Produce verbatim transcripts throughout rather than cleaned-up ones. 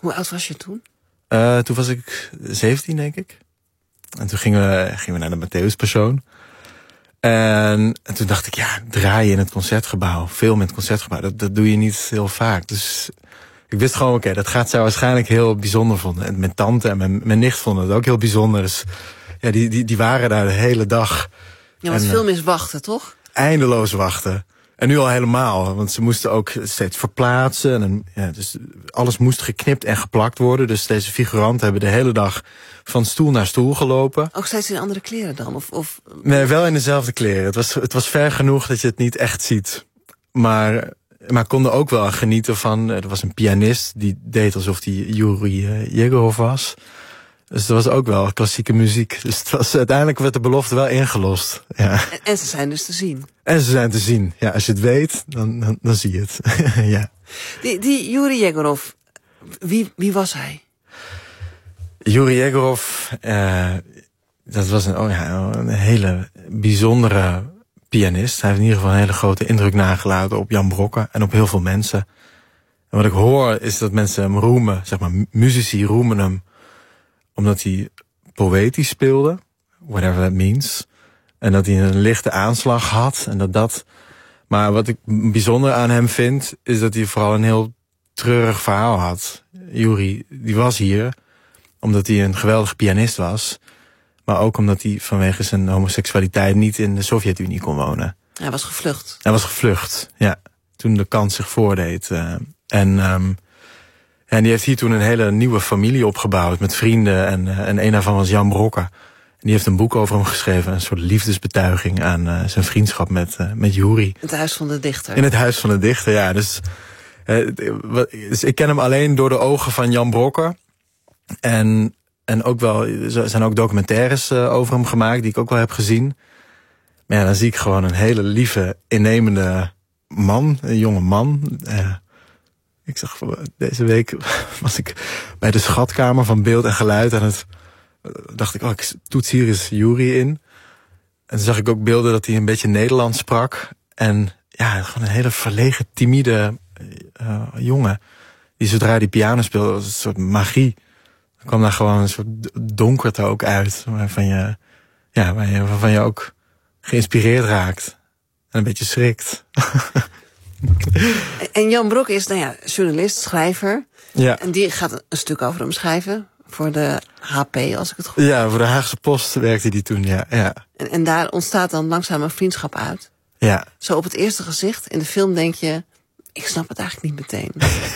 Hoe oud was je toen? Uh, toen was ik zeventien, denk ik. En toen gingen we, gingen we naar de Matthäuspersoon. En, en toen dacht ik, ja, draaien in het Concertgebouw. Film in het Concertgebouw, dat, dat doe je niet heel vaak. Dus ik wist gewoon, oké, okay, dat gaat zij waarschijnlijk heel bijzonder vonden. En mijn tante en mijn, mijn nicht vonden het ook heel bijzonder. Dus ja, die, die, die waren daar de hele dag. Ja, want en, film is wachten, toch? Eindeloos wachten. En nu al helemaal, want ze moesten ook steeds verplaatsen. En ja, dus alles moest geknipt en geplakt worden. Dus deze figuranten hebben de hele dag van stoel naar stoel gelopen. Ook steeds in andere kleren dan? Of, of... Nee, wel in dezelfde kleren. Het was, het was ver genoeg dat je het niet echt ziet. Maar, maar konden ook wel genieten van... Er was een pianist die deed alsof hij Yuri Yegorov was. Dus dat was ook wel klassieke muziek. Dus het was, uiteindelijk werd de belofte wel ingelost. Ja. En, en ze zijn dus te zien. En ze zijn te zien. Ja, als je het weet, dan, dan, dan zie je het. Ja. Die, die Yuri Yegorov, wie, wie was hij? Yuri Yegorov, uh, dat was een, oh ja, een hele bijzondere pianist. Hij heeft in ieder geval een hele grote indruk nagelaten op Jan Brokke en op heel veel mensen. En wat ik hoor is dat mensen hem roemen, zeg maar, muzici roemen hem omdat hij poëtisch speelde, whatever that means. En dat hij een lichte aanslag had. En dat dat. Maar wat ik bijzonder aan hem vind, is dat hij vooral een heel treurig verhaal had. Yuri, die was hier omdat hij een geweldige pianist was. Maar ook omdat hij vanwege zijn homoseksualiteit niet in de Sovjet-Unie kon wonen. Hij was gevlucht. Hij was gevlucht, ja. Toen de kans zich voordeed. Uh, en, um, en die heeft hier toen een hele nieuwe familie opgebouwd met vrienden. En, uh, en een daarvan was Jan Brokke. En die heeft een boek over hem geschreven. Een soort liefdesbetuiging aan uh, zijn vriendschap met, uh, met Yuri. Het Huis van de Dichter. In het Huis van de Dichter, ja. Dus, uh, dus ik ken hem alleen door de ogen van Jan Brokke. En, en ook wel, er zijn ook documentaires uh, over hem gemaakt, die ik ook wel heb gezien. Maar ja, dan zie ik gewoon een hele lieve, innemende man, een jonge man. Uh, ik zag, deze week was ik bij de schatkamer van beeld en geluid en het dacht ik, oh, ik toets hier eens Yuri in. En toen zag ik ook beelden dat hij een beetje Nederlands sprak. En ja, gewoon een hele verlegen, timide uh, jongen. Die zodra die piano speelde, was een soort magie. Er kwam daar gewoon een soort donkerte ook uit. Waarvan je, ja, waarvan je ook geïnspireerd raakt. En een beetje schrikt. En Jan Brokke is, nou ja, journalist, schrijver. Ja. En die gaat een stuk over hem schrijven. Voor de H P, als ik het goed heb. Ja, voor de Haagse Post werkte die toen, ja. ja. En, en daar ontstaat dan langzaam een vriendschap uit. Ja. Zo op het eerste gezicht. In de film denk je, ik snap het eigenlijk niet meteen.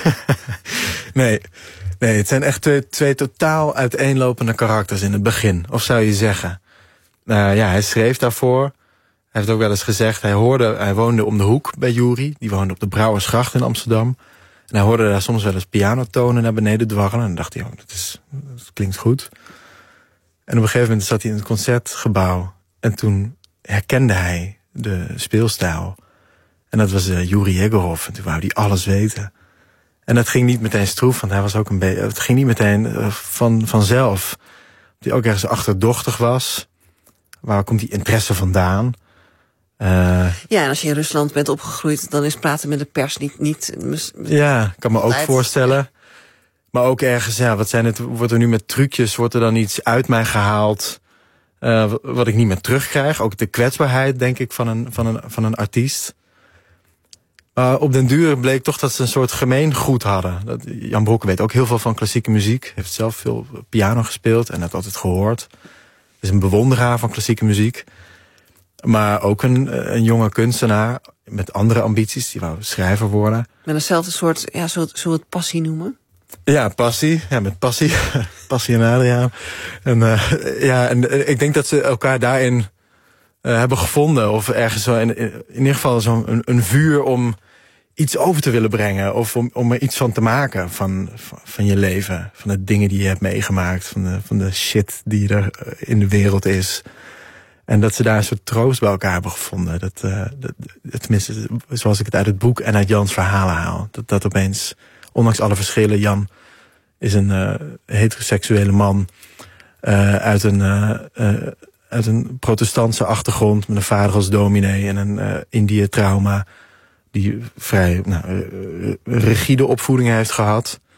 nee, nee, het zijn echt twee, twee totaal uiteenlopende karakters in het begin. Of zou je zeggen. Uh, ja, hij schreef daarvoor. Hij heeft ook wel eens gezegd, hij, hoorde, hij woonde om de hoek bij Yuri. Die woonde op de Brouwersgracht in Amsterdam. En hij hoorde daar soms wel eens pianotonen naar beneden dwarrelen. En dan dacht hij, oh, dat, is, dat klinkt goed. En op een gegeven moment zat hij in het Concertgebouw. En toen herkende hij de speelstijl. En dat was uh, Yuri Yegorov. En toen wou hij alles weten. En dat ging niet meteen stroef, want hij was ook een beetje. Het ging niet meteen uh, van, vanzelf. Dat hij ook ergens achterdochtig was. Waar komt die interesse vandaan? Uh, ja, en als je in Rusland bent opgegroeid, dan is praten met de pers niet... niet mis, ja, ik kan me ook voorstellen. Maar ook ergens, ja, wat zijn het, wordt er nu met trucjes, wordt er dan iets uit mij gehaald, uh, wat ik niet meer terugkrijg. Ook de kwetsbaarheid, denk ik, van een, van een, van een artiest. Uh, op den duur bleek toch dat ze een soort gemeengoed hadden. Dat, Jan Brokke weet ook heel veel van klassieke muziek. Heeft zelf veel piano gespeeld en dat altijd gehoord. Is een bewonderaar van klassieke muziek. Maar ook een, een jonge kunstenaar met andere ambities. Die wou schrijver worden. Met eenzelfde soort, ja, zullen we het passie noemen? Ja, passie. Ja, met passie. Passie en Adriaan. En, uh, ja, en ik denk dat ze elkaar daarin uh, hebben gevonden. Of ergens zo in, in ieder geval zo'n een, een vuur om iets over te willen brengen. Of om, om er iets van te maken van, van, van je leven. Van de dingen die je hebt meegemaakt. Van de, van de shit die er in de wereld is. En dat ze daar een soort troost bij elkaar hebben gevonden. Dat, uh, dat, tenminste, zoals ik het uit het boek en uit Jans verhalen haal. Dat, dat opeens, ondanks alle verschillen, Jan is een uh, heteroseksuele man uh, uit, een, uh, uh, uit een protestantse achtergrond met een vader als dominee en een uh, Indië-trauma die vrij nou, uh, rigide opvoeding heeft gehad.